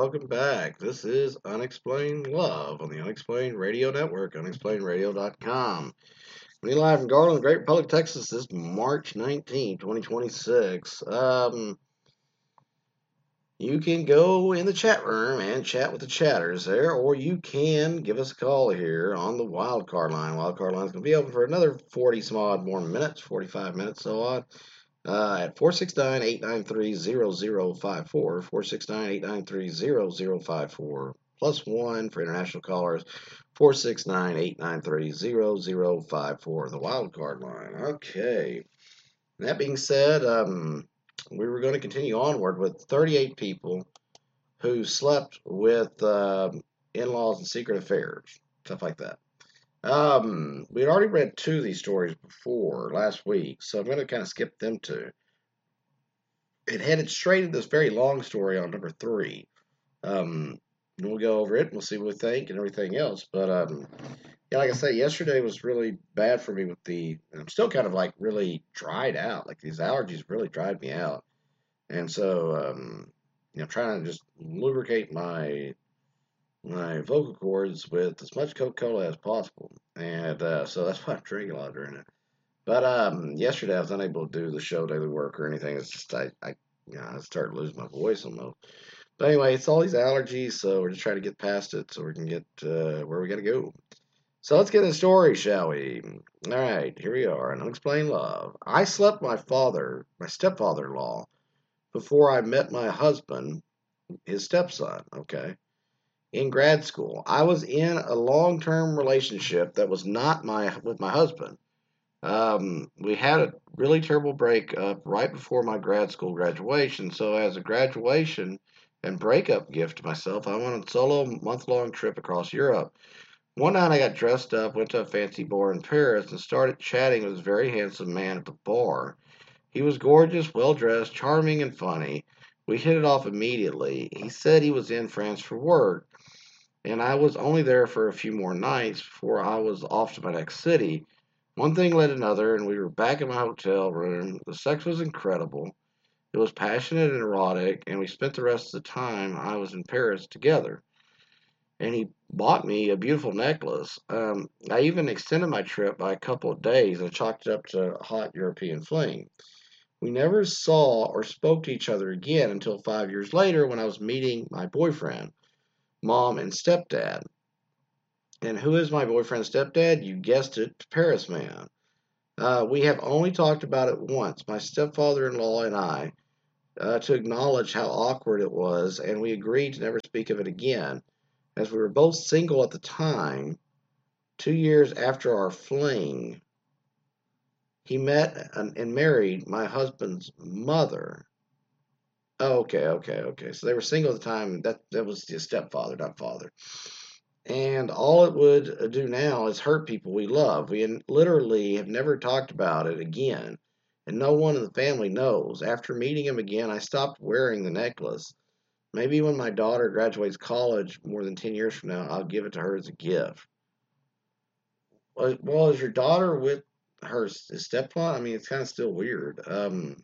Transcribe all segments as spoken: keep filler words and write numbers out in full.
welcome back. This is Unexplained Love on the Unexplained Radio Network, unexplained radio dot com. We live in Garland, Great Republic, Texas. This is March nineteenth, twenty twenty-six. Um, you can go in the chat room and chat with the chatters there, or you can give us a call here on the wild card line. Wild card line is going to be open for another forty some odd more minutes, forty-five minutes, so odd. Uh, at four six nine, eight nine three, zero zero five four, four six nine, eight nine three, zero zero five four, plus one for international callers, four six nine, eight nine three, zero zero five four, the wild card line. Okay. That being said, um, we were going to continue onward with thirty-eight people who slept with uh, in-laws and secret affairs, stuff like that. Um, we had already read two of these stories before last week, so I'm going to kind of skip them two. It headed straight into this very long story on number three. Um, and we'll go over it and we'll see what we think and everything else. But um, yeah, like I said, yesterday was really bad for me with the. I'm still kind of like really dried out. Like these allergies really dried me out, and so um, you know, I'm trying to just lubricate my my vocal cords with as much Coca-Cola as possible, and uh, so that's why I'm drinking a lot during it. But um, yesterday I was unable to do the show daily work or anything. It's just I, I, you know, I started losing my voice almost. But anyway, it's all these allergies, so we're just trying to get past it so we can get uh, where we got to go. So let's get in the story, shall we? All right, here we are. An unexplained love. I slept with my father, my stepfather-in-law, before I met my husband, his stepson. Okay. In grad school, I was in a long-term relationship that was not my with my husband. Um, we had a really terrible breakup right before my grad school graduation. So, as a graduation and breakup gift to myself, I went on a solo month long trip across Europe. One night I got dressed up, went to a fancy bar in Paris, and started chatting with this very handsome man at the bar. He was gorgeous, well dressed, charming, and funny. We hit it off immediately. He said he was in France for work, and I was only there for a few more nights before I was off to my next city. One thing led to another, and we were back in my hotel room. The sex was incredible. It was passionate and erotic, and we spent the rest of the time I was in Paris together. And he bought me a beautiful necklace. Um, I even extended my trip by a couple of days and chalked it up to a hot European fling. We never saw or spoke to each other again until five years later when I was meeting my boyfriend, mom, and stepdad. And who is my boyfriend's stepdad? You guessed it, Paris man. Uh, we have only talked about it once, my stepfather-in-law and I, uh, to acknowledge how awkward it was, and we agreed to never speak of it again, as we were both single at the time. Two years after our fling, he met and, and married my husband's mother. Oh, okay, okay, okay. So they were single at the time. That that was his stepfather, not father. And all it would do now is hurt people we love. We literally have never talked about it again, and no one in the family knows. After meeting him again, I stopped wearing the necklace. Maybe when my daughter graduates college more than ten years from now, I'll give it to her as a gift. Well, well is your daughter with her stepfather? I mean, it's kind of still weird. Um,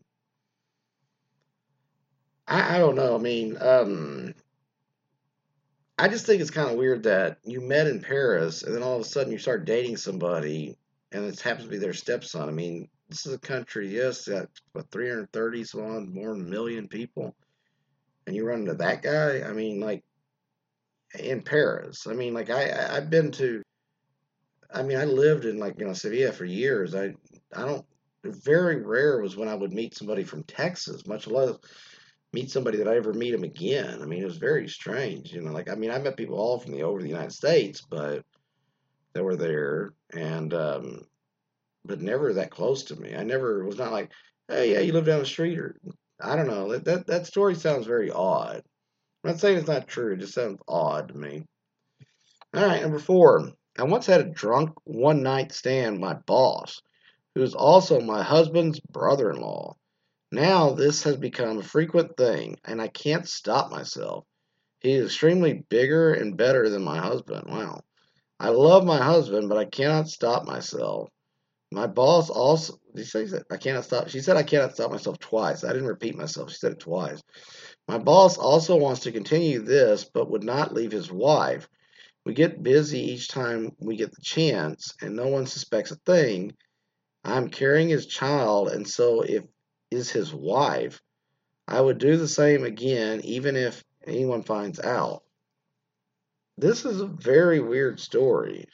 I, I don't know. I mean, um, I just think it's kind of weird that you met in Paris and then all of a sudden you start dating somebody and it happens to be their stepson. I mean, this is a country, yes, that what three hundred thirty some odd more than a million people, and you run into that guy. I mean, like in Paris. I mean, like I I- I've been to. I mean, I lived in like you know Sevilla for years. I I don't. Very rare was when I would meet somebody from Texas, much less meet somebody that I ever meet him again. I mean, it was very strange, you know. Like, I mean, I met people all from the over the United States, but that were there, and um, but never that close to me. I never was not like, hey, yeah, you live down the street, or I don't know. That that, that story sounds very odd. I'm not saying it's not true. It just sounds odd to me. All right, number four. I once had a drunk one night stand with my boss, who is also my husband's brother-in-law. Now this has become a frequent thing, and I can't stop myself. He is extremely bigger and better than my husband. Wow. I love my husband, but I cannot stop myself. My boss also, did she say I cannot stop? She said I cannot stop myself twice. I didn't repeat myself. She said it twice. My boss also wants to continue this, but would not leave his wife. We get busy each time we get the chance, and no one suspects a thing. I'm carrying his child, and so if is his wife, I would do the same again, even if anyone finds out. This is a very weird story.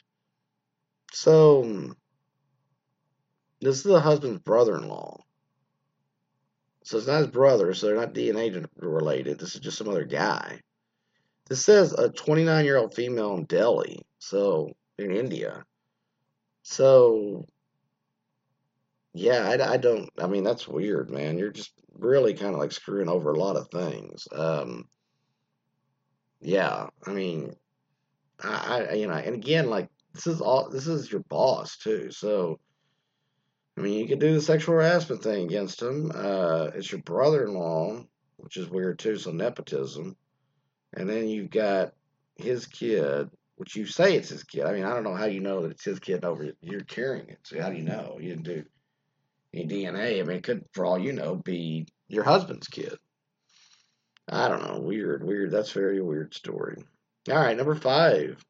So, this is the husband's brother-in-law. So it's not his brother, so they're not D N A related. This is just some other guy. This says a twenty-nine-year-old female in Delhi, so in India. So, yeah, I, I don't, I mean, that's weird, man. You're just really kind of like screwing over a lot of things. Um, yeah, I mean, I, I, you know, and again, like, this is all, this is your boss, too. So, I mean, you could do the sexual harassment thing against him. Uh, it's your brother-in-law, which is weird, too, so nepotism. And then you've got his kid, which you say it's his kid. I mean, I don't know how you know that it's his kid over you're carrying it. So how do you know? You didn't do any D N A. I mean, it could, for all you know, be your husband's kid. I don't know. Weird, weird. That's a very weird story. All right, number five.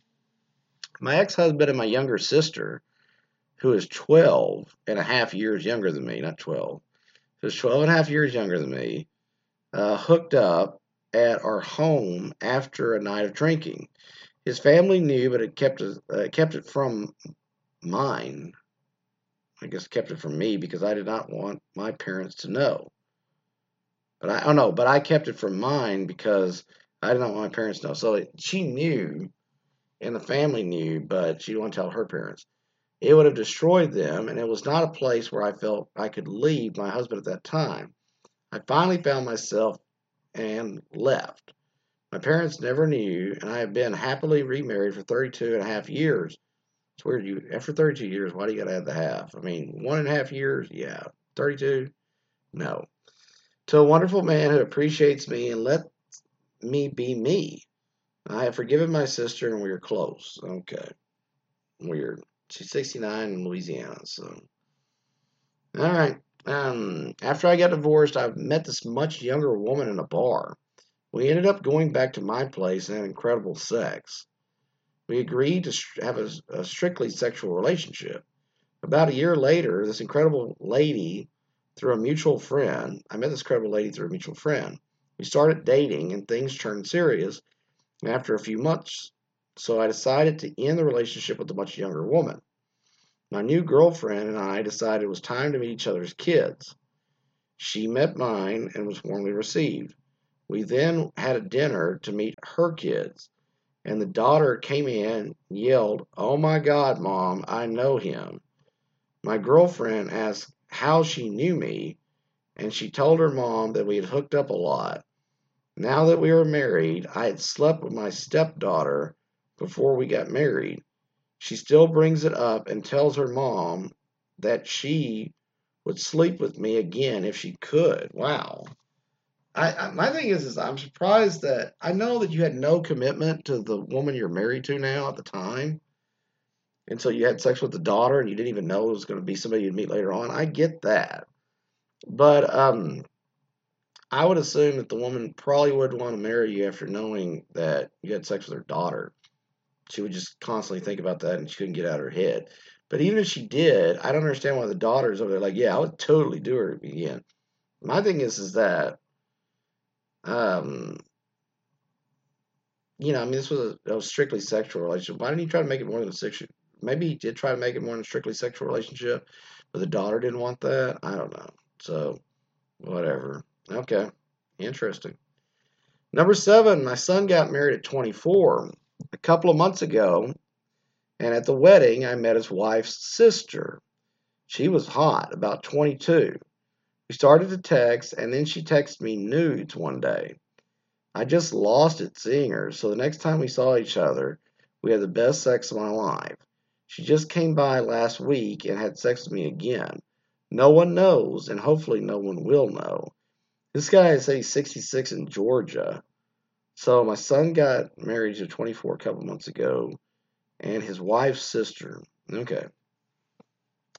My ex-husband and my younger sister, who is twelve and a half years younger than me, not twelve, who's twelve and a half years younger than me, uh, hooked up at our home after a night of drinking. His family knew, but it kept it, uh, kept it from mine. I guess kept it from me because I did not want my parents to know. But I, oh no, but I kept it from mine because I did not want my parents to know. So it, she knew, and the family knew, but she didn't want to tell her parents. It would have destroyed them, and it was not a place where I felt I could leave my husband at that time. I finally found myself and left. My parents never knew, and I have been happily remarried for thirty-two and a half years. It's weird. You after thirty-two years, why do you got to add the half? I mean, one and a half years, yeah. thirty-two, no. To a wonderful man who appreciates me and let me be me. I have forgiven my sister, and we are close. Okay, weird. She's sixty-nine in Louisiana, so all right. Um, after I got divorced, I met this much younger woman in a bar. We ended up going back to my place and had incredible sex. We agreed to have a, a strictly sexual relationship. About a year later, this incredible lady, through a mutual friend, I met this incredible lady through a mutual friend. We started dating and things turned serious after a few months. So I decided to end the relationship with the much younger woman. My new girlfriend and I decided it was time to meet each other's kids. She met mine and was warmly received. We then had a dinner to meet her kids, and the daughter came in and yelled, "Oh my God, Mom, I know him." My girlfriend asked how she knew me, and she told her mom that we had hooked up a lot. Now that we were married, I had slept with my stepdaughter before we got married. She still brings it up and tells her mom that she would sleep with me again if she could. Wow. I, I my thing is, is I'm surprised that I know that you had no commitment to the woman you're married to now at the time, and so you had sex with the daughter and you didn't even know it was going to be somebody you'd meet later on. I get that, but um, I would assume that the woman probably would want to marry you after knowing that you had sex with her daughter. She would just constantly think about that and she couldn't get out of her head. But even if she did, I don't understand why the daughter's over there like, yeah, I would totally do her again. My thing is, is that, um, you know, I mean, this was a, a strictly sexual relationship. Why didn't he try to make it more than a sexual? Maybe he did try to make it more than a strictly sexual relationship, but the daughter didn't want that. I don't know. So, whatever. Okay. Interesting. Number seven, my son got married at twenty-four a couple of months ago, and at the wedding, I met his wife's sister. She was hot, about twenty-two. We started to text, and then she texted me nudes one day. I just lost it seeing her, so the next time we saw each other, we had the best sex of my life. She just came by last week and had sex with me again. No one knows, and hopefully no one will know. This guy is say sixty-six in Georgia. So my son got married to twenty-four a couple months ago, and his wife's sister. Okay.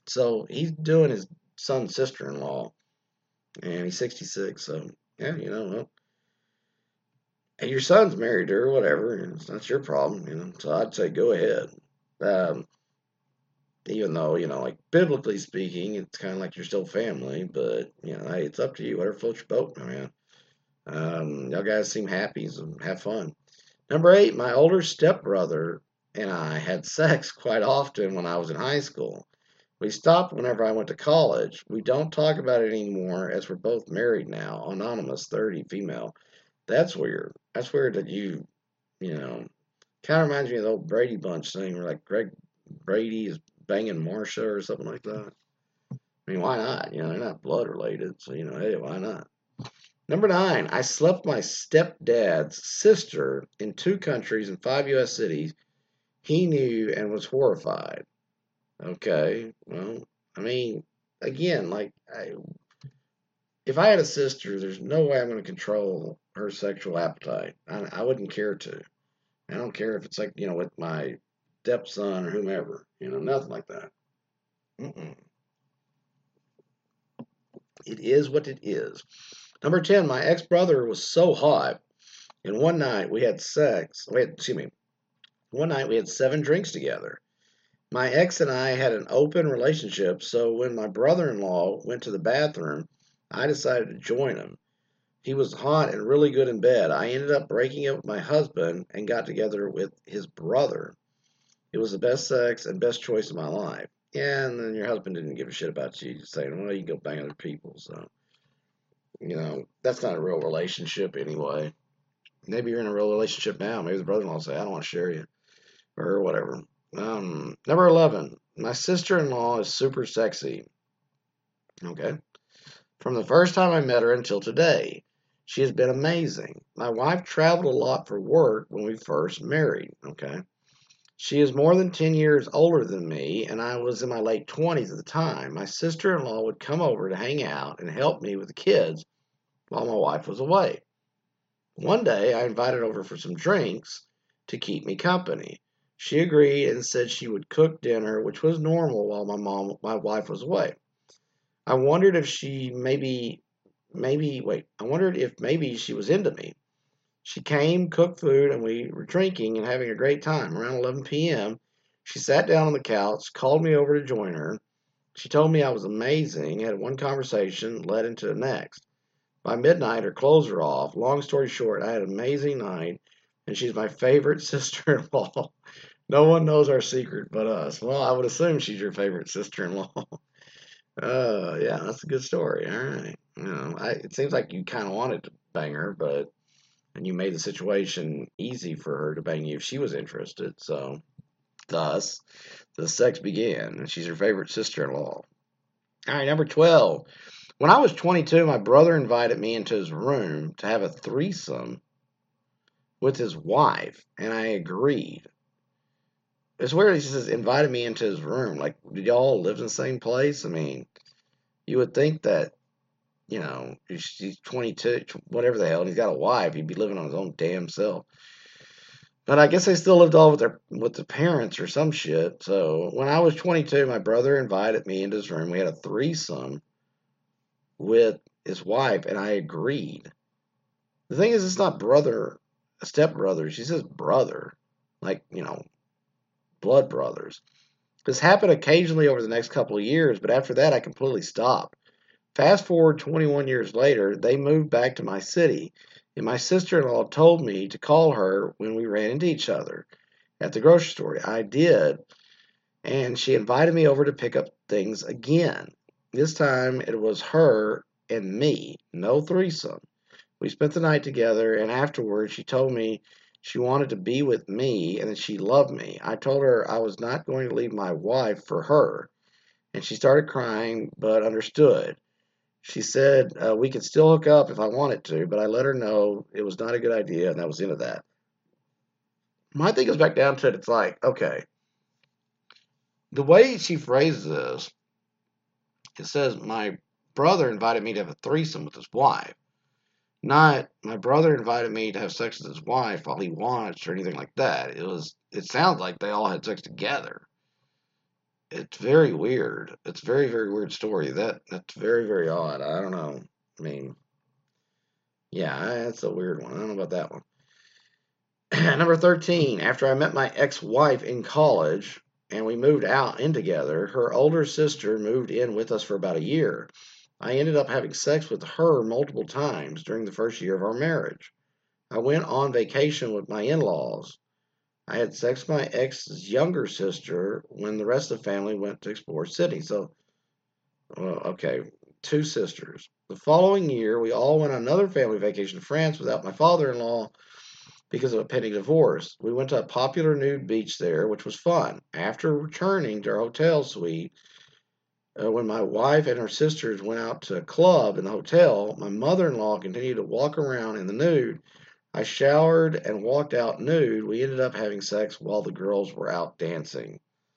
So he's doing his son's sister-in-law, and he's sixty-six. So yeah, you know, well, and your son's married to her, or whatever. And it's not your problem, you know. So I'd say go ahead. Um, even though you know, like biblically speaking, it's kind of like you're still family, but you know, hey, it's up to you. Whatever floats your boat, man. Um, y'all guys seem happy, so have fun. Number eight, my older stepbrother and I had sex quite often when I was in high school. We stopped whenever I went to college. We don't talk about it anymore as we're both married now. Anonymous, thirty, female. That's weird. That's weird that you, you know, kind of reminds me of the old Brady Bunch thing where like Greg Brady is banging Marcia or something like that. I mean, why not? You know, they're not blood related, so you know, hey, why not? Number nine, I slept with my stepdad's sister in two countries and five U S cities. He knew and was horrified. Okay, well, I mean, again, like, I, if I had a sister, there's no way I'm going to control her sexual appetite. I, I wouldn't care to. I don't care if it's like, you know, with my stepson or whomever, you know, nothing like that. Mm-mm. It is what it is. Number ten, my ex brother was so hot, and one night we had sex. We had, excuse me, one night we had seven drinks together. My ex and I had an open relationship, so when my brother in law went to the bathroom, I decided to join him. He was hot and really good in bed. I ended up breaking up with my husband and got together with his brother. It was the best sex and best choice of my life. Yeah, and then your husband didn't give a shit about you, just saying, well, you can go bang other people. So, you know, that's not a real relationship anyway. Maybe you're in a real relationship now. Maybe the brother in law will say, I don't want to share you or whatever. Um, number eleven, my sister in law is super sexy. Okay. From the first time I met her until today, she has been amazing. My wife traveled a lot for work when we first married. Okay. She is more than ten years older than me, and I was in my late twenties at the time. My sister in law would come over to hang out and help me with the kids while my wife was away. One day, I invited her over for some drinks to keep me company. She agreed and said she would cook dinner, which was normal while my mom, my wife was away. I wondered if she maybe, maybe, wait, I wondered if maybe she was into me. She came, cooked food, and we were drinking and having a great time. Around eleven p m, she sat down on the couch, called me over to join her. She told me I was amazing, had one conversation, led into the next. By midnight, her clothes were off. Long story short, I had an amazing night, and she's my favorite sister in law. No one knows our secret but us. Well, I would assume she's your favorite sister in law. Uh, yeah, that's a good story. All right. You know, I, it seems like you kind of wanted to bang her, but and you made the situation easy for her to bang you if she was interested. So, thus, the sex began, and she's your favorite sister in law. All right, number twelve. When I was twenty-two, my brother invited me into his room to have a threesome with his wife, and I agreed. It's weird he says invited me into his room. Like, did y'all live in the same place? I mean, you would think that, you know, he's twenty-two, whatever the hell, and he's got a wife, he'd be living on his own damn self. But I guess they still lived all with their with the parents or some shit. So when I was twenty-two, my brother invited me into his room. We had a threesome with his wife, and I agreed. The thing is, it's not brother, stepbrother. She says brother, like, you know, blood brothers. This happened occasionally over the next couple of years, but after that, I completely stopped. Fast forward twenty-one years later, they moved back to my city, and my sister in law told me to call her when we ran into each other at the grocery store. I did, and she invited me over to pick up things again. This time it was her and me, no threesome. We spent the night together, and afterwards she told me she wanted to be with me and that she loved me. I told her I was not going to leave my wife for her, and she started crying but understood. She said uh, we could still hook up if I wanted to, but I let her know it was not a good idea, and that was the end of that. My thing goes back down to it. It's like, okay, the way she phrases this, it says my brother invited me to have a threesome with his wife. Not my brother invited me to have sex with his wife while he watched or anything like that. It was. It sounds like they all had sex together. it's very weird. It's a very, very weird story. That that's very, very odd. I don't know. I mean, yeah, that's a weird one. I don't know about that one. Number thirteen, after I met my ex-wife in college and we moved out in together, her older sister moved in with us for about a year. I ended up having sex with her multiple times during the first year of our marriage. I went on vacation with my in-laws. I had sex with my ex's younger sister when the rest of the family went to explore Sydney. So, well, okay, two sisters. The following year, we all went on another family vacation to France without my father-in-law because of a pending divorce. We went to a popular nude beach there, which was fun. After returning to our hotel suite, uh, when my wife and her sisters went out to a club in the hotel, my mother in law continued to walk around in the nude. I showered and walked out nude. We ended up having sex while the girls were out dancing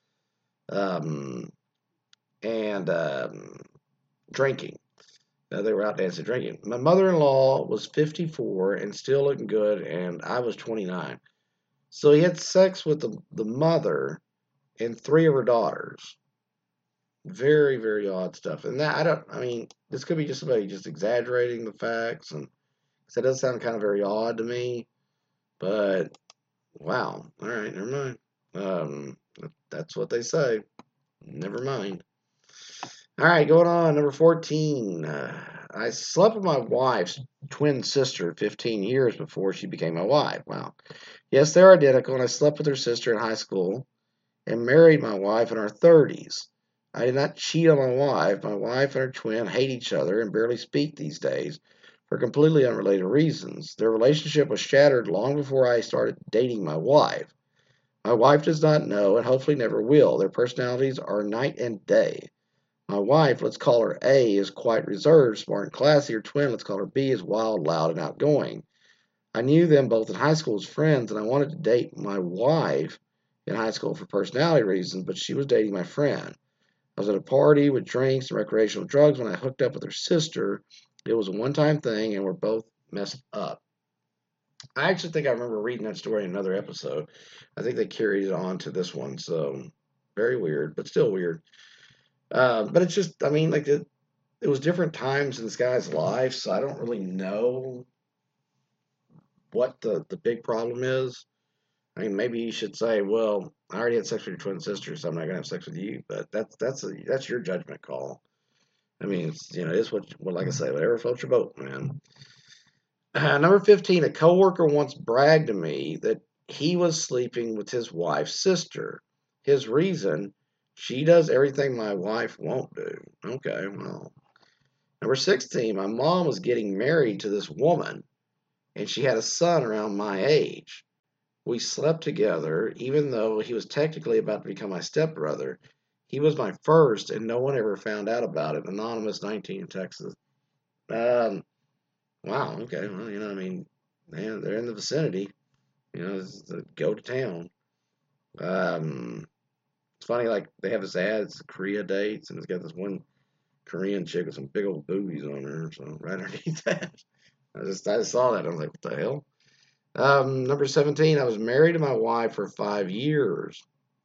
um, and um, drinking. Uh, they were out dancing, drinking. My mother in law was fifty-four and still looking good, and I was twenty-nine. So he had sex with the, the mother and three of her daughters. Very, very odd stuff. And that, I don't, I mean, this could be just somebody just exaggerating the facts. And so it does sound kind of very odd to me. But wow. All right, never mind. Um, that's what they say. Never mind. All right, going on. Number fourteen. Uh, I slept with my wife's twin sister fifteen years before she became my wife. Wow. Yes, they're identical, and I slept with her sister in high school and married my wife in our thirties. I did not cheat on my wife. My wife and her twin hate each other and barely speak these days for completely unrelated reasons. Their relationship was shattered long before I started dating my wife. My wife does not know and hopefully never will. Their personalities are night and day. My wife, let's call her A, is quite reserved, smart and classy. Her twin, let's call her B, is wild, loud, and outgoing. I knew them both in high school as friends, and I wanted to date my wife in high school for personality reasons, but she was dating my friend. I was at a party with drinks and recreational drugs when I hooked up with her sister. It was a one-time thing, and we're both messed up. I actually think I remember reading that story in another episode. I think they carried it on to this one, so very weird, but still weird. Uh, but it's just, I mean, like it, it was different times in this guy's life, so I don't really know what the, the big problem is. I mean, maybe you should say, "Well, I already had sex with your twin sister, so I'm not gonna have sex with you." But that's that's a, that's your judgment call. I mean, it's, you know, it's what, well, like I say, whatever floats your boat, man. Uh, number fifteen, a coworker once bragged to me that he was sleeping with his wife's sister. His reason, she does everything my wife won't do. Okay, well. Number sixteen, my mom was getting married to this woman, and she had a son around my age. We slept together, even though he was technically about to become my stepbrother. He was my first, and no one ever found out about it. Anonymous nineteen in Texas. Um, wow, okay. Well, you know, I mean, man, they're in the vicinity. You know, it's a go to town. Um, it's funny, like, they have this ad, it's Korea dates, and it's got this one Korean chick with some big old boobies on her. So, right underneath that, I just, I just saw that. I was like, what the hell? Um, number seventeen, I was married to my wife for five years.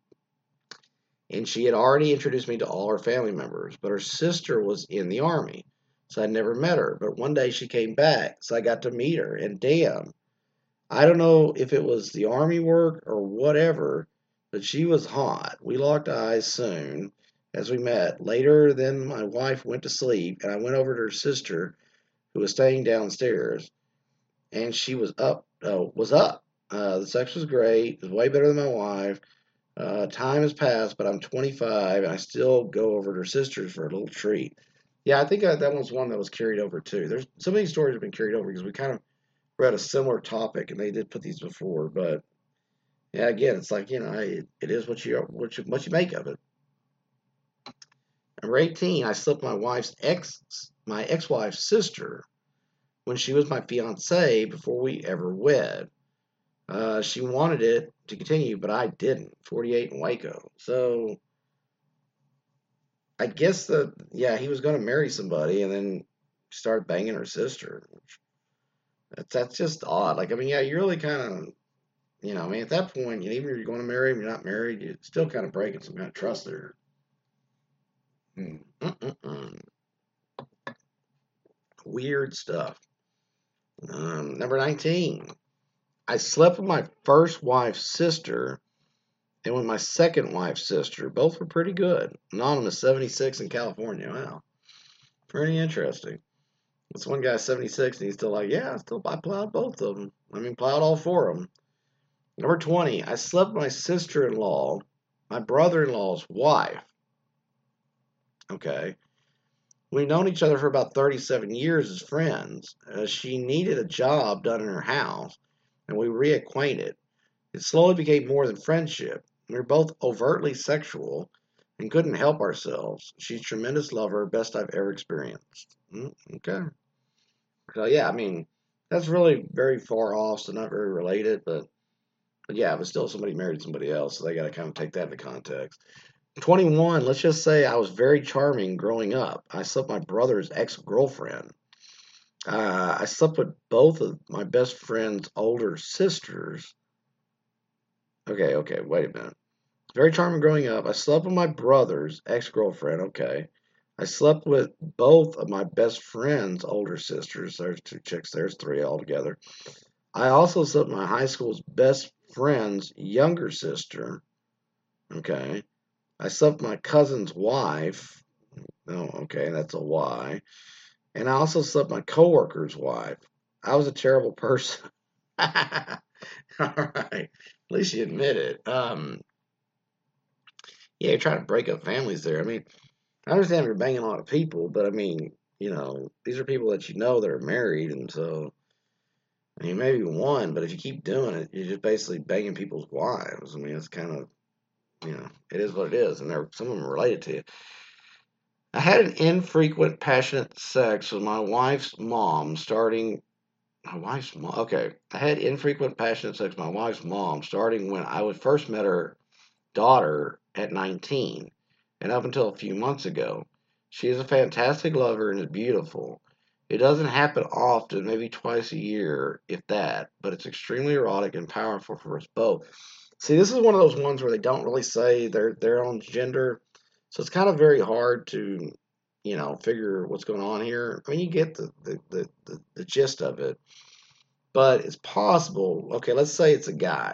And she had already introduced me to all her family members, but her sister was in the army, so I never met her. But one day she came back, so I got to meet her, and damn, I don't know if it was the army work or whatever, but she was hot. We locked eyes soon as we met. Later, then my wife went to sleep, and I went over to her sister, who was staying downstairs, and she was up. Oh, was up. Uh, the sex was great. It was way better than my wife. Uh, time has passed, but I'm twenty-five and I still go over to her sister's for a little treat. Yeah, I think uh, that was one that was carried over too. There's some of these stories have been carried over because we kind of read a similar topic and they did put these before. But yeah, again, it's like, you know, it, it is what you what you what you make of it. Number eighteen, I slept with my wife's ex my ex-wife's sister when she was my fiance before we ever wed. Uh, she wanted it to continue, but I didn't. forty-eight in Waco. So I guess that, yeah, he was going to marry somebody and then start banging her sister. That's that's just odd. Like, I mean, yeah, you really kind of, you know, I mean, at that point, even if you're going to marry him, you're not married, you're still kind of breaking some kind of trust there. Mm-mm-mm. Weird stuff. Um, number nineteen. I slept with my first wife's sister and with my second wife's sister. Both were pretty good. Anonymous seventy-six in California. Wow. Pretty interesting. This one guy's seventy-six and he's still like, yeah, I still I plowed both of them. I mean, plowed all four of them. Number twenty. I slept with my sister-in-law, my brother-in-law's wife. Okay. We've known each other for about thirty-seven years as friends. Uh, she needed a job done in her house, and we reacquainted. It slowly became more than friendship. We were both overtly sexual and couldn't help ourselves. She's a tremendous lover, best I've ever experienced. Mm, okay. So, yeah, I mean, that's really very far off, so not very related, but, but yeah, but still somebody married somebody else, so they got to kind of take that into context. twenty-one, let's just say I was very charming growing up. I slept with my brother's ex girlfriend. Uh, I slept with both of my best friend's older sisters. Okay, okay, wait a minute. Very charming growing up. I slept with my brother's ex girlfriend. Okay. I slept with both of my best friend's older sisters. There's two chicks, there's three altogether. I also slept with my high school's best friend's younger sister. Okay. I slept with my cousin's wife. Oh, okay, that's a Y. And I also slept with my coworker's wife. I was a terrible person. All right. At least you admit it. Um, yeah, you're trying to break up families there. I mean, I understand you're banging a lot of people, but I mean, you know, these are people that you know that are married, and so I mean, maybe one, but if you keep doing it, you're just basically banging people's wives. I mean, it's kind of, you know, it is what it is, and they're some of them are related to you. I had an infrequent, passionate sex with my wife's mom, starting my wife's mom. Okay, I had infrequent, passionate sex with my wife's mom, starting when I would first met her daughter at nineteen, and up until a few months ago. She is a fantastic lover and is beautiful. It doesn't happen often, maybe twice a year, if that, but it's extremely erotic and powerful for us both. See, this is one of those ones where they don't really say their their own gender, so it's kind of very hard to, you know, figure what's going on here. I mean, you get the the, the, the, the gist of it, but it's possible. Okay, let's say it's a guy.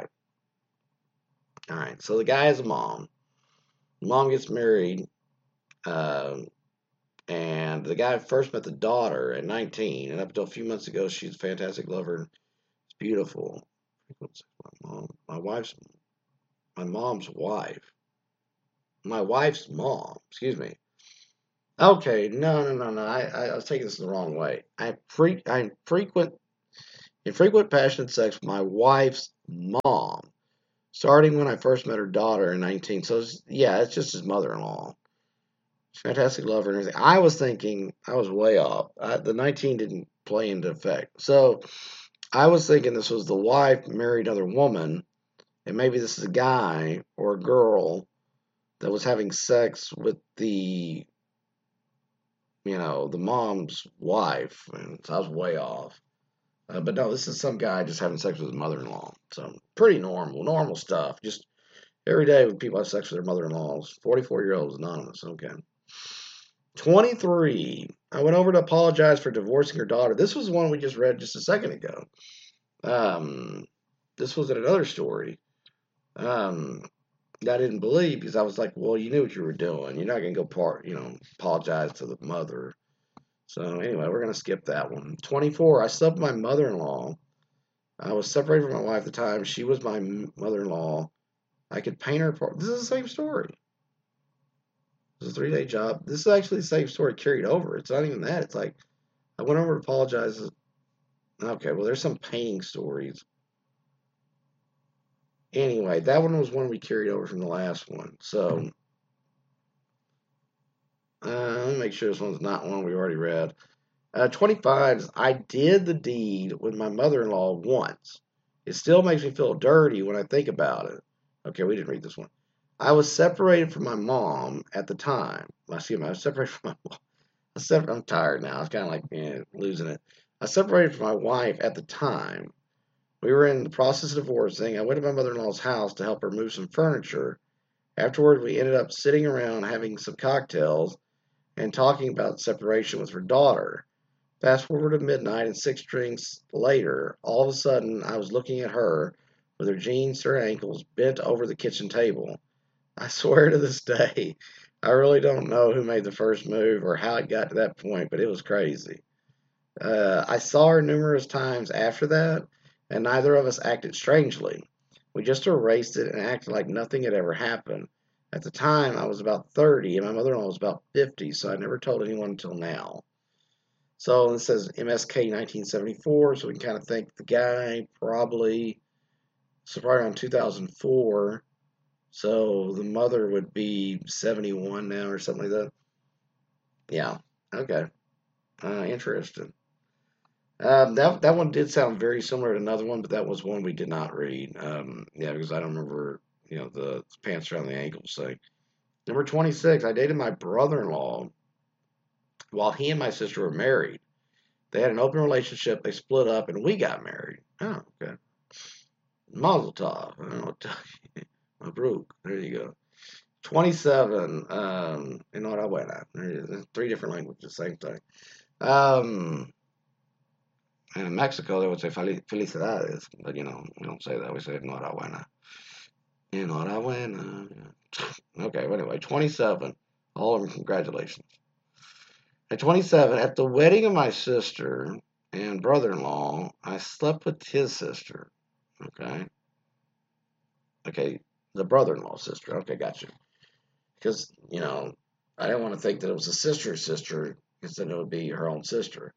All right, so the guy has a mom. Mom gets married, uh, and the guy first met the daughter at nineteen, and up until a few months ago, she's a fantastic lover. It's beautiful. My mom, my wife's, my mom's wife, my wife's mom. Excuse me. Okay, no, no, no, no. I, I, I was taking this the wrong way. I freak, I frequent, infrequent passionate sex with my wife's mom, starting when I first met her daughter in nineteen. So it's, yeah, it's just his mother-in-law. Fantastic lover and everything. I was thinking I was way off. I, the nineteen didn't play into effect. So I was thinking this was the wife married another woman, and maybe this is a guy or a girl that was having sex with the, you know, the mom's wife. And so I was way off. Uh, but no, this is some guy just having sex with his mother-in-law. So pretty normal, normal stuff. Just every day when people have sex with their mother-in-laws. forty-four year olds anonymous. Okay. twenty-three. I went over to apologize for divorcing her daughter. This was one we just read just a second ago. Um, this was in another story. Um, that I didn't believe because I was like, well, you knew what you were doing. You're not going to go part, you know, apologize to the mother. So anyway, we're going to skip that one. twenty-four. I slept with my mother-in-law. I was separated from my wife at the time. She was my mother-in-law. I could paint her apart. This is the same story. This is a three-day job. This is actually the same story carried over. It's not even that. It's like I went over to apologize. Okay, well, there's some painting stories. Anyway, that one was one we carried over from the last one. So, uh, let me make sure this one's not one we already read. Uh, twenty-five is I did the deed with my mother in law once. It still makes me feel dirty when I think about it. Okay, we didn't read this one. I was separated from my mom at the time. Excuse me, I was separated from my mom. I separ- I'm tired now. I was kind of like eh, losing it. I separated from my wife at the time. We were in the process of divorcing. I went to my mother-in-law's house to help her move some furniture. Afterward, we ended up sitting around having some cocktails. and talking about separation with her daughter. Fast forward to midnight and six drinks later, all of a sudden I was looking at her with her jeans to her ankles bent over the kitchen table. I swear to this day, I really don't know who made the first move or how it got to that point, but it was crazy. Uh, I saw her numerous times after that, and neither of us acted strangely. We just erased it and acted like nothing had ever happened. At the time, I was about thirty, and my mother in law was about fifty, so I never told anyone until now. So it says M S K nineteen seventy-four, so we can kind of think the guy probably, so probably around two thousand four. So the mother would be seventy-one now or something like that. Yeah, okay. Uh, interesting. Um, that that one did sound very similar to another one, but that was one we did not read. Um, yeah, because I don't remember, you know, the pants around the ankles thing. Number twenty-six, I dated my brother-in-law while he and my sister were married. They had an open relationship, they split up, and we got married. Oh, okay. Mazel tov. I don't know what to tell you. Mabruk. There you go. twenty-seven, um, enhorabuena. Three different languages, same thing. Um, and in Mexico, they would say felicidades, but you know, we don't say that. We say enhorabuena. Enhorabuena. Okay, well, anyway, twenty-seven. All of them, congratulations. At twenty-seven, at the wedding of my sister and brother-in-law, I slept with his sister. Okay. Okay, the brother-in-law sister. Okay, gotcha. Because, you know, I didn't want to think that it was a sister's sister, because then it would be her own sister.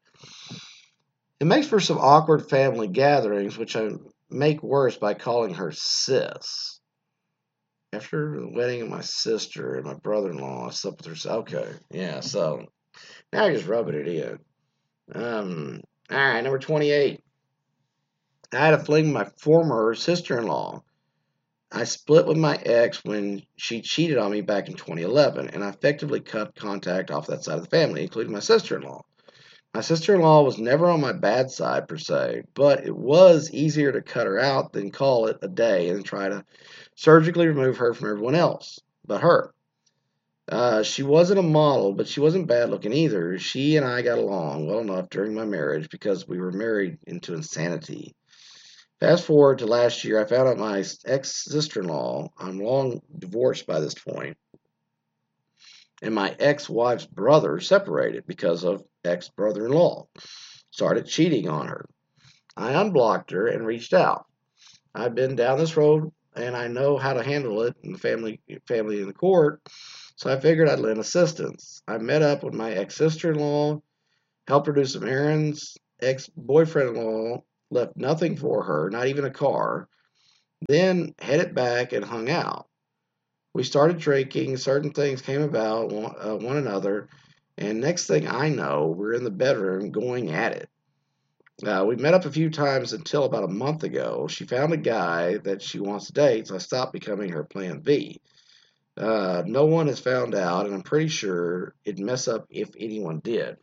It makes for some awkward family gatherings, which I make worse by calling her sis. After the wedding of my sister and my brother-in-law, I slept with her. Okay, yeah, so now you're just rubbing it in. Um, all right, number twenty-eight. I had a fling with my former sister-in-law. I split with my ex when she cheated on me back in twenty eleven, and I effectively cut contact off that side of the family, including my sister-in-law. My sister-in-law was never on my bad side, per se, but it was easier to cut her out than call it a day and try to surgically remove her from everyone else but her. Uh, she wasn't a model, but she wasn't bad looking either. She and I got along well enough during my marriage because we were married into insanity. Fast forward to last year, I found out my ex sister in law, I'm long divorced by this point, and my ex wife's brother separated because of ex brother in law. Started cheating on her. I unblocked her and reached out. I've been down this road and I know how to handle it in the family family in the court, so I figured I'd lend assistance. I met up with my ex sister in law, helped her do some errands. Ex boyfriend in law left nothing for her, not even a car, then headed back and hung out. We started drinking, certain things came about one, uh, one another, and next thing I know, we're in the bedroom going at it. Uh, we met up a few times until about a month ago. She found a guy that she wants to date, so I stopped becoming her plan B. Uh, no one has found out, and I'm pretty sure it'd mess up if anyone did.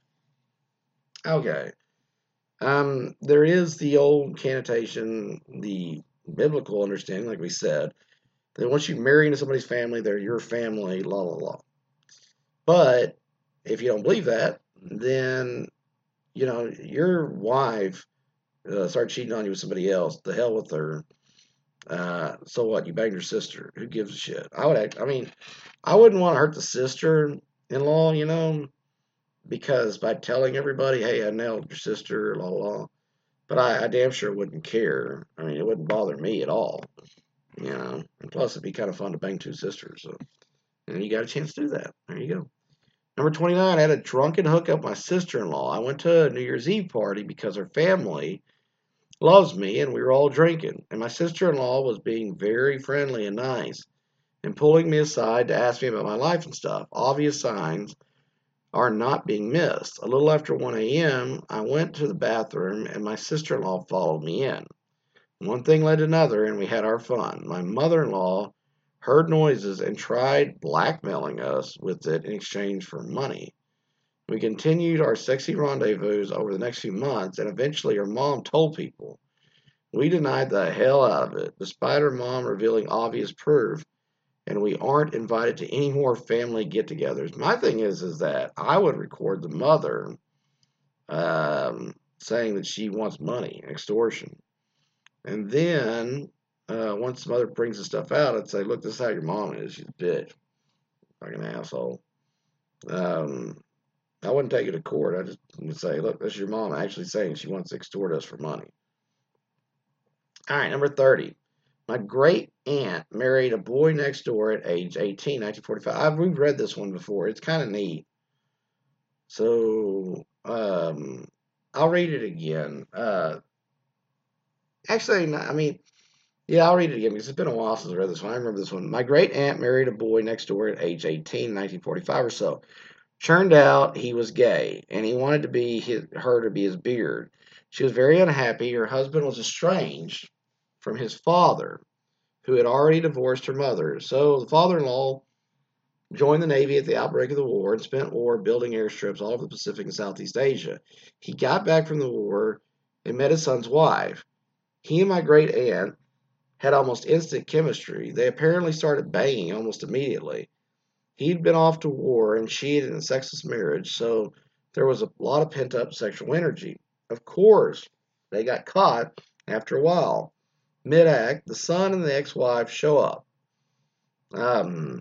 Okay. Um, there is the old connotation, the biblical understanding, like we said, that once you marry into somebody's family, they're your family, la la la. But if you don't believe that, then you know your wife uh, started cheating on you with somebody else. The hell with her. Uh, so what? You banged your sister. Who gives a shit? I would. Act, I mean, I wouldn't want to hurt the sister-in-law, you know, because by telling everybody, "Hey, I nailed your sister," la la la. But I, I damn sure wouldn't care. I mean, it wouldn't bother me at all. You know, and plus it'd be kind of fun to bang two sisters. So, and you got a chance to do that. There you go. Number twenty-nine, I had a drunken hookup with my sister-in-law. I went to a New Year's Eve party because her family loves me and we were all drinking. And my sister-in-law was being very friendly and nice and pulling me aside to ask me about my life and stuff. Obvious signs are not being missed. A little after one a.m., I went to the bathroom and my sister-in-law followed me in. One thing led to another, and we had our fun. My mother-in-law heard noises and tried blackmailing us with it in exchange for money. We continued our sexy rendezvous over the next few months, and eventually her mom told people. We denied the hell out of it, despite her mom revealing obvious proof, and we aren't invited to any more family get-togethers. My thing is, is that I would record the mother um, saying that she wants money, extortion. And then uh, once the mother brings the stuff out, I'd say, look, this is how your mom is. She's a bitch. Like an asshole. Um, I wouldn't take it to court. I just would say, look, this is your mom actually saying she wants to extort us for money. All right, number thirty. My great aunt married a boy next door at age eighteen, nineteen forty-five. I've, we've read this one before. It's kind of neat. So um, I'll read it again. Uh, actually, I mean, yeah, I'll read it again because it's been a while since I read this one. I remember this one. My great aunt married a boy next door at age eighteen, nineteen forty-five or so. Turned out he was gay, and he wanted to be his, her to be his beard. She was very unhappy. Her husband was estranged from his father, who had already divorced her mother. So the father-in-law joined the Navy at the outbreak of the war and spent war building airstrips all over the Pacific and Southeast Asia. He got back from the war and met his son's wife. He and my great aunt had almost instant chemistry. They apparently started banging almost immediately. He'd been off to war and she had in a sexless marriage, so there was a lot of pent-up sexual energy. Of course, they got caught after a while. Mid-act, the son and the ex-wife show up. Um,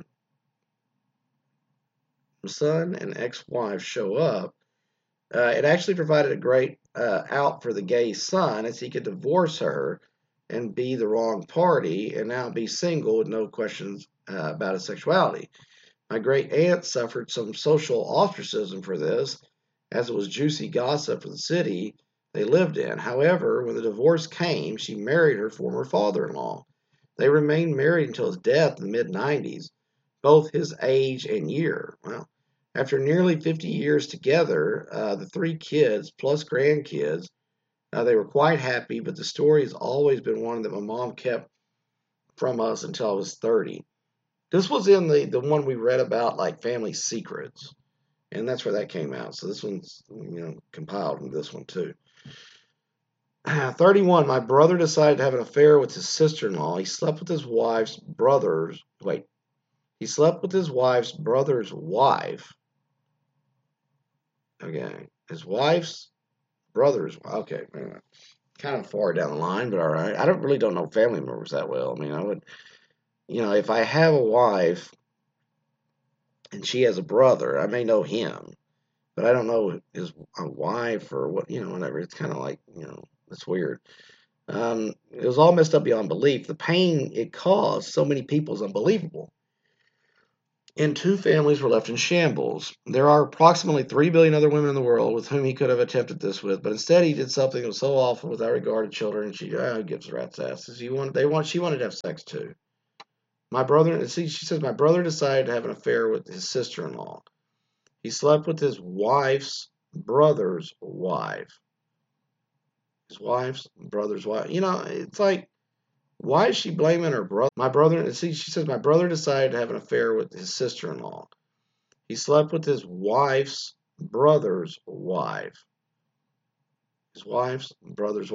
the son and ex-wife show up. Uh, it actually provided a great uh, out for the gay son, as he could divorce her and be the wrong party and now be single with no questions uh, about his sexuality. My great aunt suffered some social ostracism for this, as it was juicy gossip for the city they lived in. However, when the divorce came, she married her former father-in-law. They remained married until his death in the mid nineties, both his age and year. Well, after nearly fifty years together, uh, the three kids plus grandkids, uh, they were quite happy, but the story has always been one that my mom kept from us until I was thirty. This was in the, the one we read about, like Family Secrets, and that's where that came out. So this one's, you know, compiled in this one too. thirty-one. My brother decided to have an affair with his sister-in-law. He slept with his wife's brother's, wait, he slept with his wife's brother's wife. Okay, his wife's brother's, okay, kind of far down the line, but all right. I don't really don't know family members that well. I mean, I would, you know, if I have a wife and she has a brother, I may know him, but I don't know his wife or what, you know, whatever. It's kind of like, you know, it's weird. Um, it was all messed up beyond belief. The pain it caused so many people is unbelievable. And two families were left in shambles. There are approximately three billion other women in the world with whom he could have attempted this with, but instead he did something that was so awful without regard to children, and she oh, gives a rat's ass. She wanted, they want, she wanted to have sex too. My brother, see, she says, my brother decided to have an affair with his sister-in-law. He slept with his wife's brother's wife. His wife's brother's wife. You know, it's like, why is she blaming her brother? My brother, see, she says, my brother decided to have an affair with his sister-in-law. He slept with his wife's brother's wife. His wife's brother's wife.